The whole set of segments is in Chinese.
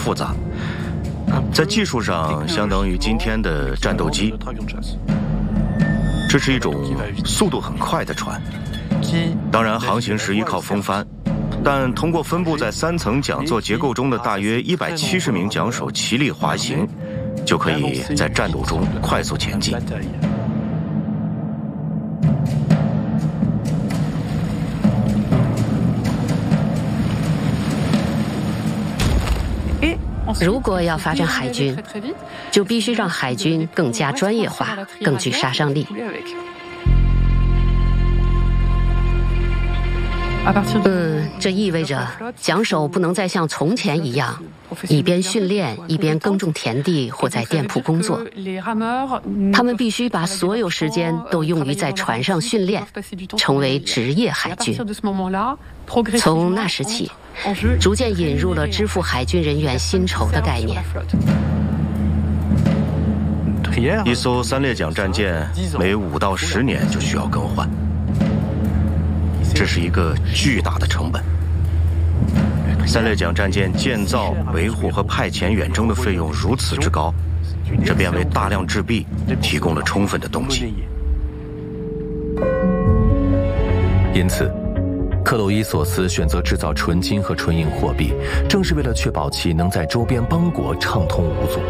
复杂，在技术上相当于今天的战斗机。这是一种速度很快的船，当然航行时依靠风帆，但通过分布在3层桨座结构中的大约170名桨手齐力滑行，就可以在战斗中快速前进。 如果要发展海军，就必须让海军更加专业化，更具杀伤力。这意味着桨手不能再像从前一样，一边训练一边耕种田地或在店铺工作。他们必须把所有时间都用于在船上训练，成为职业海军。从那时起，逐渐引入了支付海军人员薪酬的概念。 一艘3列桨战舰每5到10年就需要更换，这是一个巨大的成本。3列桨战舰建造、维护和派遣远征的费用如此之高，这便为大量制币提供了充分的动机。 因此，克洛伊索斯选择制造纯金和纯银货币，正是为了确保其能在周边邦国畅通无阻。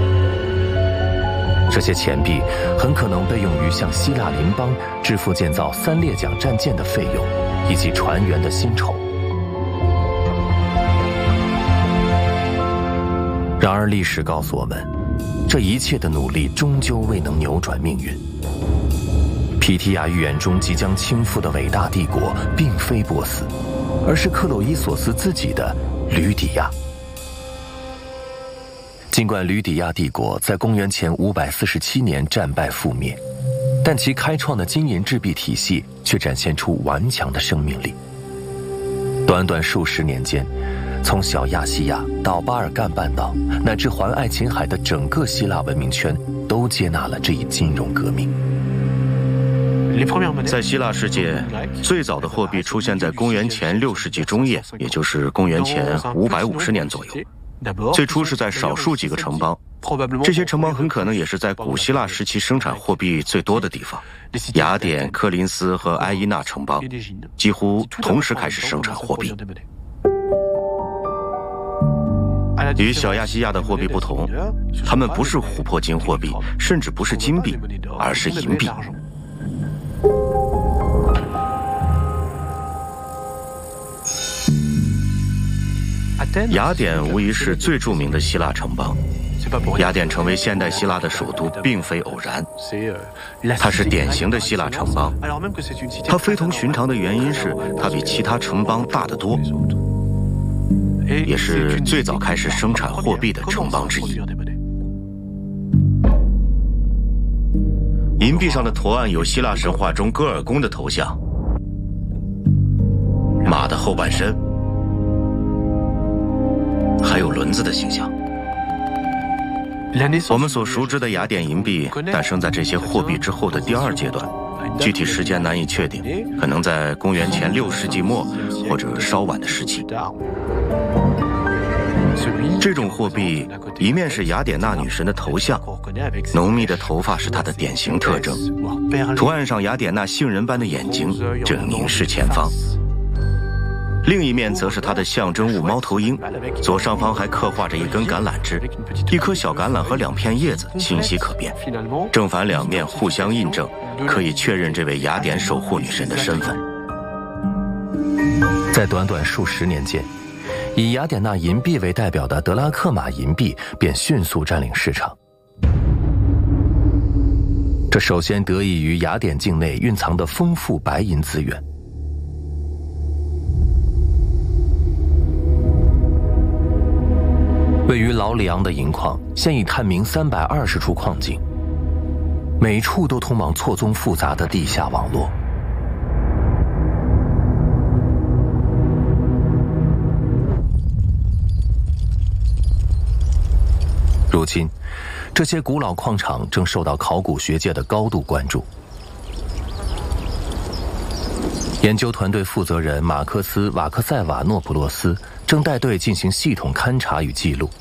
这些钱币很可能被用于向希腊邻邦支付建造3列桨战舰的费用，以及船员的薪酬。然而，历史告诉我们，这一切的努力终究未能扭转命运。皮提亚预言中即将倾覆的伟大帝国，并非波斯，而是克洛伊索斯自己的吕底亚。尽管吕底亚帝国在公元前547年战败覆灭，但其开创的金银制币体系却展现出顽强的生命力。短短数十年间，从小亚细亚到巴尔干半岛，乃至环爱琴海的整个希腊文明圈，都接纳了这一金融革命。 在希腊世界，最早的货币出现在公元前6世纪中叶，也就是公元前550年左右。最初是在少数几个城邦，这些城邦很可能也是在古希腊时期生产货币最多的地方。雅典、科林斯和埃伊纳城邦几乎同时开始生产货币。与小亚细亚的货币不同，它们不是琥珀金货币，甚至不是金币，而是银币。雅典无疑是最著名的希腊城邦。雅典成为现代希腊的首都并非偶然，它是典型的希腊城邦。它非同寻常的原因是它比其他城邦大得多，也是最早开始生产货币的城邦之一。银币上的图案有希腊神话中戈尔宫的头像，马的后半身，还有轮子的形象。我们所熟知的雅典银币诞生在这些货币之后的第2阶段，具体时间难以确定，可能在公元前6世纪末或者稍晚的时期。这种货币一面是雅典娜女神的头像，浓密的头发是她的典型特征，图案上雅典娜杏仁般的眼睛正凝视前方。另一面则是它的象征物猫头鹰，左上方还刻画着一根橄榄枝，一颗小橄榄和2片叶子清晰可辨，正反两面互相印证，可以确认这位雅典守护女神的身份。 在短短数十年间，以雅典娜银币为代表的德拉克马银币便迅速占领市场。这首先得益于雅典境内蕴藏的丰富白银资源。位于劳里昂的银矿现已探明320处矿井，每处都通往错综复杂的地下网络。如今，这些古老矿场正受到考古学界的高度关注。研究团队负责人马克斯·瓦克塞瓦诺普洛斯正带队进行系统勘查与记录。